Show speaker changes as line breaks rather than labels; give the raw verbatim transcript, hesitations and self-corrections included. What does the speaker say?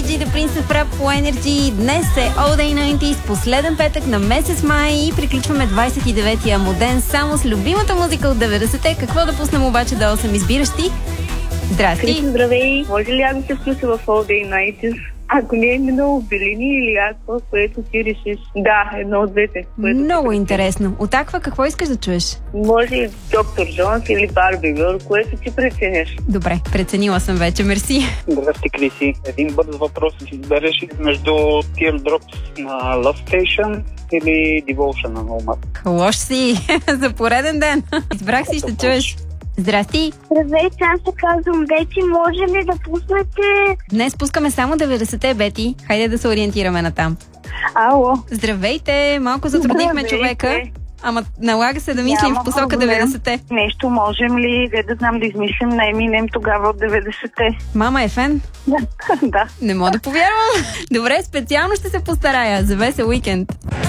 Bee Gee, The Prince of Rap по Energy. Днес е All Day деветдесет, последен петък на месец май и приключваме двадесет и деветия му ден само с любимата музика от деветдесетте. Какво да пуснем обаче до осем? Избираш ти? Здрасти!
Крис, здравей! Може ли аз да се включа в All Day деветдесет? Ако не е минало Белини или Аква, което ти решиш. Да, едно от двете.
Много интересно. От Аква какво искаш да чуеш?
Може Доктор Джонс или Барби Гърл, което ти прецениш.
Добре, преценила съм вече. Мерси.
Здрасти, Криси. Един бърз въпрос. Си избереш между Teardrops на Love Station или Devotion на No Mask?
Лош си. За пореден ден. Избрах си, ще чуеш. Здрасти!
Здравейте, аз се казвам Бети. Може ли да пуснете...
Днес пускаме само деветдесетте, Бети. Хайде да се ориентираме натам.
Ало!
Здравейте! Малко затруднихме
Здравейте.
човека. Ама налага се да мислим
Няма
в посока
проблем.
деветдесетте.
Нещо можем ли, да, да знам, да измислим на Еминем тогава от деветдесетте?
Мама е фен?
Да.
Не мога да повярвам. Добре, специално ще се постарая. За весел уикенд.